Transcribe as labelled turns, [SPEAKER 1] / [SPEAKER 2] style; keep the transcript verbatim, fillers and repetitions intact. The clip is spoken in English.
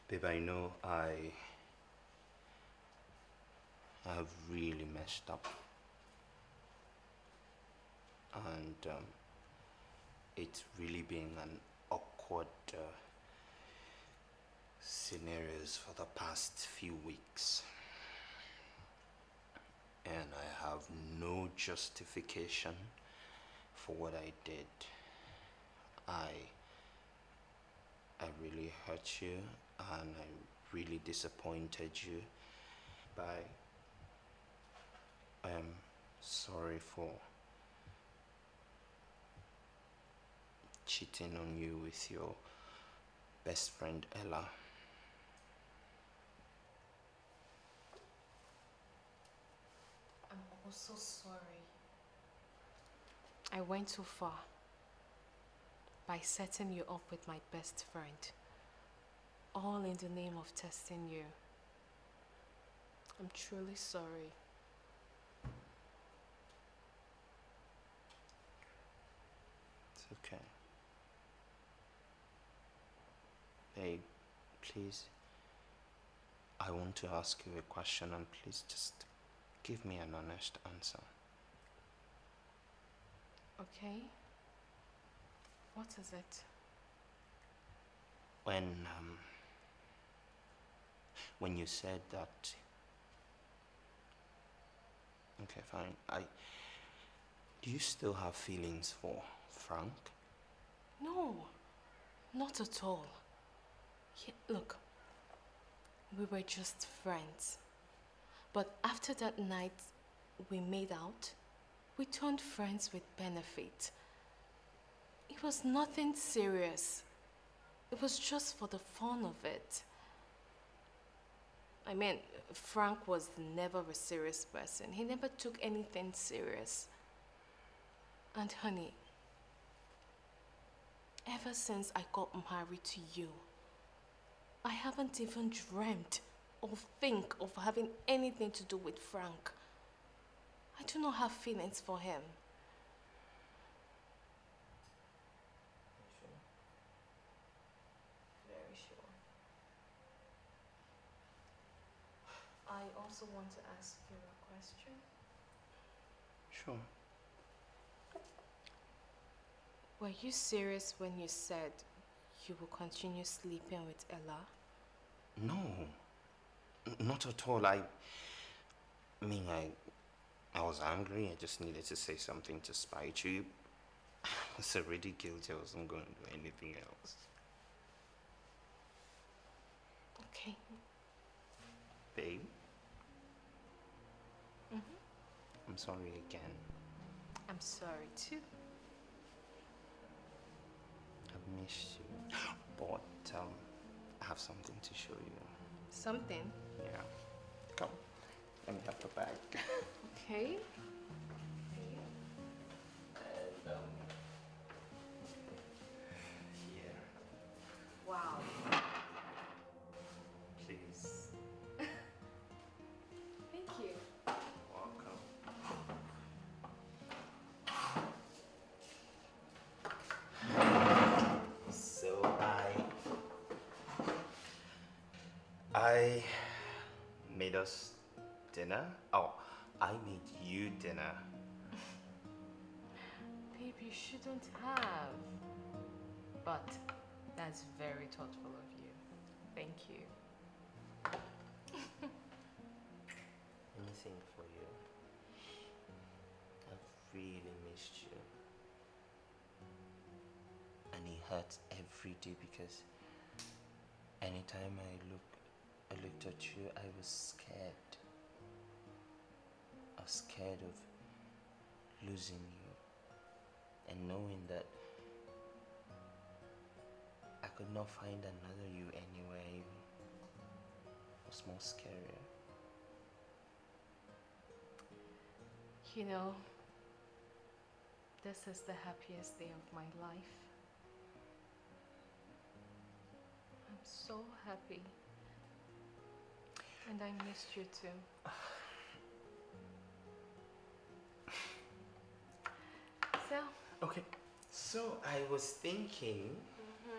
[SPEAKER 1] Babe, I know I I have really messed up. And um, it's really been an awkward uh, scenarios for the past few weeks. And I have no justification for what I did. I I really hurt you and I really disappointed you. But I am sorry for cheating on you with your best friend Ella.
[SPEAKER 2] I'm also sorry. I went too far by setting you up with my best friend, all in the name of testing you. I'm truly sorry.
[SPEAKER 1] It's okay. Babe, please, I want to ask you a question and please just give me an honest answer.
[SPEAKER 2] Okay. What is it?
[SPEAKER 1] When, um, when you said that... Okay, fine. I... Do you still have feelings for Frank?
[SPEAKER 2] No, not at all. He, look, we were just friends. But after that night we made out, we turned friends with benefit. It was nothing serious. It was just for the fun of it. I mean, Frank was never a serious person. He never took anything serious. And honey, ever since I got married to you, I haven't even dreamt or think of having anything to do with Frank. I do not have feelings for him.
[SPEAKER 1] Sure.
[SPEAKER 2] Very sure. I also want to ask you a question.
[SPEAKER 1] Sure.
[SPEAKER 2] Were you serious when you said you will continue sleeping with Ella?
[SPEAKER 1] No, not at all. I, I mean, I, I was angry. I just needed to say something to spite you. I was already guilty. I wasn't going to do anything else.
[SPEAKER 2] Okay.
[SPEAKER 1] Babe?
[SPEAKER 2] Mm-hmm.
[SPEAKER 1] I'm sorry again.
[SPEAKER 2] I'm sorry too.
[SPEAKER 1] I've missed you. But um, I have something to show you.
[SPEAKER 2] Something?
[SPEAKER 1] Yeah. Come. Let me have the bag.
[SPEAKER 2] Okay.
[SPEAKER 1] And um, here.
[SPEAKER 2] Wow.
[SPEAKER 1] Please.
[SPEAKER 2] Thank you.
[SPEAKER 1] Welcome. So I I made us dinner. Oh, I made you dinner.
[SPEAKER 2] Babe, you shouldn't have. But that's very thoughtful of you. Thank you.
[SPEAKER 1] Anything for you. I've really missed you. And it hurts every day because anytime I look I looked at you, I was scared. I was scared of losing you. And knowing that I could not find another you anywhere was more scarier.
[SPEAKER 2] You know, this is the happiest day of my life. I'm so happy. And I missed you too. So?
[SPEAKER 1] Okay, so I was thinking...